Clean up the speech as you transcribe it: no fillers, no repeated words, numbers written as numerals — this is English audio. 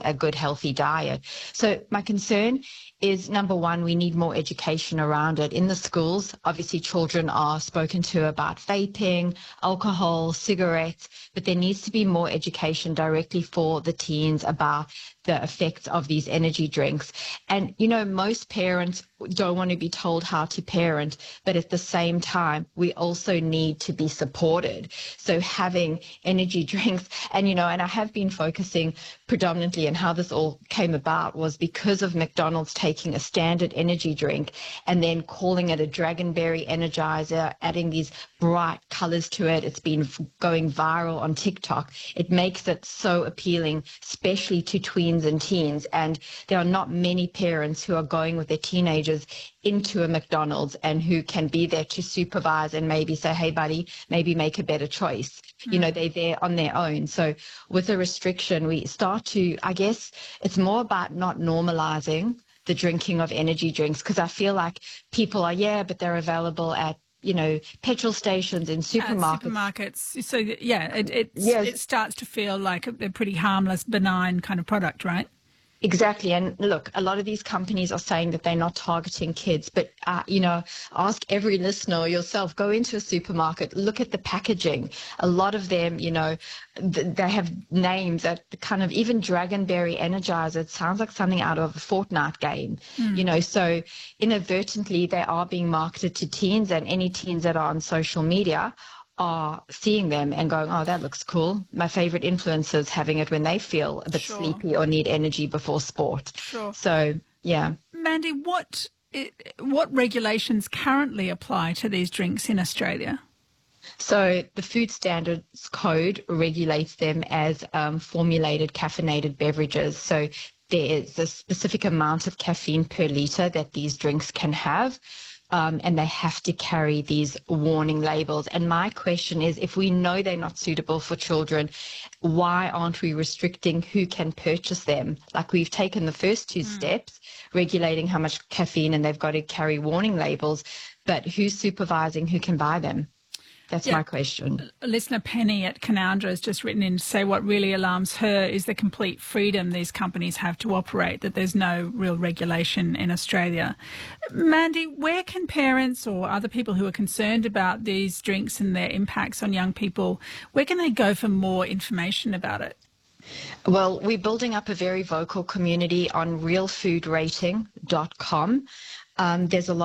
a good, healthy diet. So my concern is, number one, we need more education around it. In the schools, obviously children are spoken to about vaping, alcohol, cigarettes, but there needs to be more education directly for the teens about the effects of these energy drinks. And, most parents don't want to be told how to parent, but at the same time, we also need to be supported. So having energy drinks, and I have been focusing predominantly, and how this all came about was because of McDonald's taking a standard energy drink and then calling it a Dragonberry Energizer, adding these bright colors to it. It's been going viral on TikTok. It makes it so appealing, especially to tweens and teens. And there are not many parents who are going with their teenagers into a McDonald's and who can be there to supervise and maybe say, hey, buddy, maybe make a better choice. They're there on their own. So with a restriction, we start to, I guess, it's more about not normalizing the drinking of energy drinks, because I feel like people are, but they're available at petrol stations, in supermarkets. So, it starts to feel like a pretty harmless, benign kind of product, right? Exactly. And look, a lot of these companies are saying that they're not targeting kids, but, ask every listener or yourself, go into a supermarket, look at the packaging. A lot of them, they have names that kind of, even Dragonberry Energizer, it sounds like something out of a Fortnite game, so inadvertently they are being marketed to teens, and any teens that are on social media are seeing them and going, oh, that looks cool. My favorite influencers having it when they feel a bit sleepy or need energy before sport. Sure. So, yeah. Mandy, what regulations currently apply to these drinks in Australia? So the Food Standards Code regulates them as formulated caffeinated beverages. So there is a specific amount of caffeine per litre that these drinks can have. And they have to carry these warning labels. And my question is, if we know they're not suitable for children, why aren't we restricting who can purchase them? Like, we've taken the first two steps, regulating how much caffeine, and they've got to carry warning labels, but who's supervising who can buy them? That's my question. Listener Penny at Canowindra has just written in to say what really alarms her is the complete freedom these companies have to operate, that there's no real regulation in Australia. Mandy, where can parents or other people who are concerned about these drinks and their impacts on young people, where can they go for more information about it? Well, we're building up a very vocal community on realfoodrating.com. There's a lot